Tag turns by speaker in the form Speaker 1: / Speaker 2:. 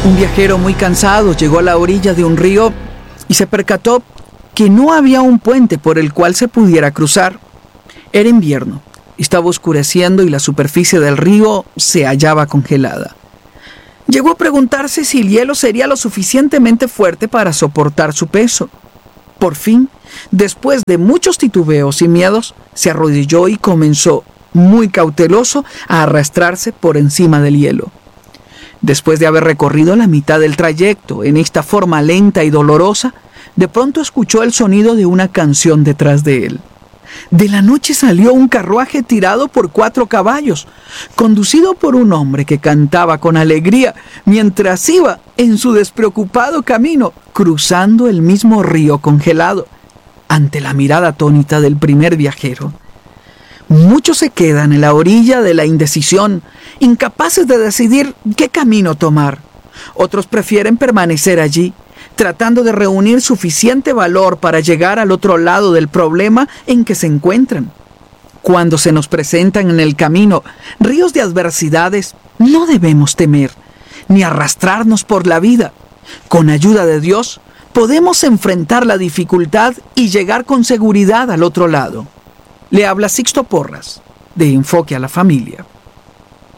Speaker 1: Un viajero muy cansado llegó a la orilla de un río y se percató que no había un puente por el cual se pudiera cruzar. Era invierno, estaba oscureciendo y la superficie del río se hallaba congelada. Llegó a preguntarse si el hielo sería lo suficientemente fuerte para soportar su peso. Por fin, después de muchos titubeos y miedos, se arrodilló y comenzó, muy cauteloso, a arrastrarse por encima del hielo. Después de haber recorrido la mitad del trayecto en esta forma lenta y dolorosa, de pronto escuchó el sonido de una canción detrás de él. De la noche salió un carruaje tirado por 4 caballos, conducido por un hombre que cantaba con alegría mientras iba en su despreocupado camino, cruzando el mismo río congelado. Ante la mirada atónita del primer viajero, muchos se quedan en la orilla de la indecisión, incapaces de decidir qué camino tomar. Otros prefieren permanecer allí, tratando de reunir suficiente valor para llegar al otro lado del problema en que se encuentran. Cuando se nos presentan en el camino ríos de adversidades, no debemos temer, ni arrastrarnos por la vida. Con ayuda de Dios, podemos enfrentar la dificultad y llegar con seguridad al otro lado. Le habla Sixto Porras, de Enfoque a la Familia.